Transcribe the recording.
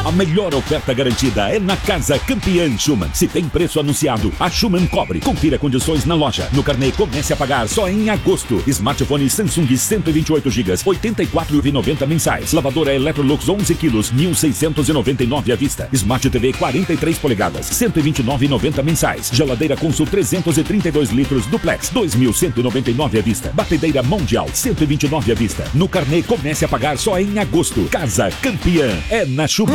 A melhor oferta garantida é na Casa Campeã Schumann. Se tem preço anunciado, a Schumann cobre. Confira condições na loja. No carnê, comece a pagar só em agosto. Smartphone Samsung 128 GB, R$ 84,90 mensais. Lavadora Electrolux 11 quilos, R$ 1.699 à vista. Smart TV 43 polegadas, R$ 129,90 mensais. Geladeira Consul 332 litros Duplex, R$ 2.199 à vista. Batedeira Mundial, R$ 129 à vista. No carnê, comece a pagar só em agosto. Casa Campeã é na Schumann.